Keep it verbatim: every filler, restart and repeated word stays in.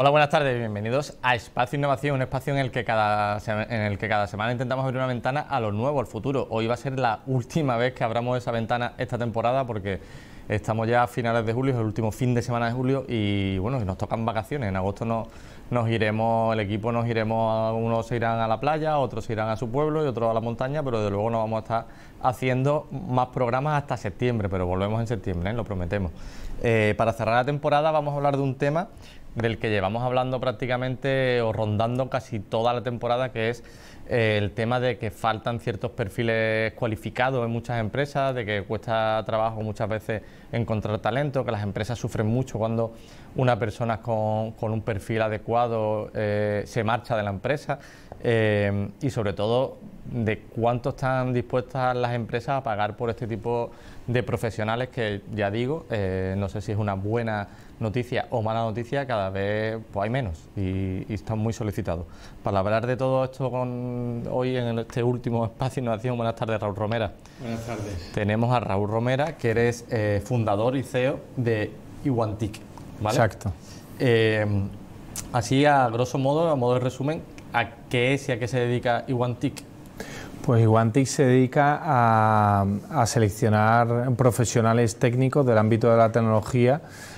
Hola, buenas tardes, bienvenidos a Espacio Innovación, un espacio en el que cada, en el que cada semana intentamos abrir una ventana a lo nuevo, al futuro. Hoy va a ser la última vez que abramos esa ventana esta temporada porque estamos ya a finales de julio, es el último fin de semana de julio y bueno, nos tocan vacaciones. En agosto nos, nos iremos, el equipo nos iremos, unos se irán a la playa, otros se irán a su pueblo y otros a la montaña, pero desde luego no vamos a estar haciendo más programas hasta septiembre, pero volvemos en septiembre, ¿eh? Lo prometemos. Eh, para cerrar la temporada vamos a hablar de un tema del que llevamos hablando prácticamente o rondando casi toda la temporada, que es eh, el tema de que faltan ciertos perfiles cualificados en muchas empresas, de que cuesta trabajo muchas veces encontrar talento, que las empresas sufren mucho cuando una persona con, con un perfil adecuado eh, se marcha de la empresa eh, y sobre todo de cuánto están dispuestas las empresas a pagar por este tipo de profesionales que, ya digo, eh, no sé si es una buena noticia o mala noticia, cada vez pues, hay menos y, y están muy solicitados. Para hablar de todo esto con, hoy en este último espacio de innovación, buenas tardes, Raúl Romera. Buenas tardes. Tenemos a Raúl Romera, que eres eh, fundador y C E O de Iwantic, ¿vale? Exacto. Eh, así, a grosso modo, a modo de resumen, ¿a qué es y a qué se dedica Iwantic? Pues Iwantic se dedica a, a seleccionar profesionales técnicos del ámbito de la tecnología